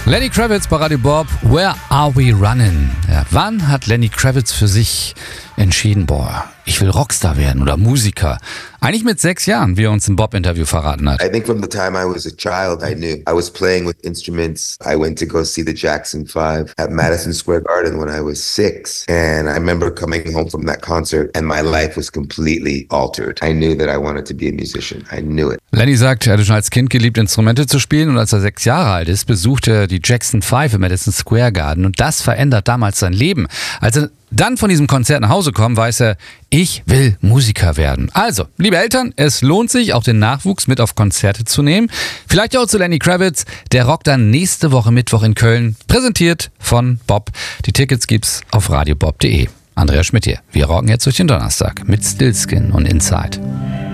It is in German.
Lenny Kravitz bei Radio Bob, Where Are We Running? Ja, wann hat Lenny Kravitz für sich entschieden, ich will Rockstar werden oder Musiker? Eigentlich mit 6 Jahren, wie er uns im Bob-Interview verraten hat. I think from the time I was a child, I knew I was playing with instruments. I went to go see the Jackson 5 at Madison Square Garden when I was 6. And I remember coming home from that concert and my life was completely altered. I knew that I wanted to be a musician. I knew it. Lenny sagt, er hatte schon als Kind geliebt, Instrumente zu spielen, und als er 6 Jahre alt ist, besuchte er die Jackson 5 im Madison Square Garden, und das verändert damals sein Leben. Als er dann von diesem Konzert nach Hause kommt, weiß er, ich will Musiker werden. Also, liebe Eltern, es lohnt sich, auch den Nachwuchs mit auf Konzerte zu nehmen. Vielleicht auch zu Lenny Kravitz. Der rockt dann nächste Woche Mittwoch in Köln. Präsentiert von Bob. Die Tickets gibt's auf radiobob.de. Andreas Schmidt hier. Wir rocken jetzt durch den Donnerstag mit Stillskin und Inside.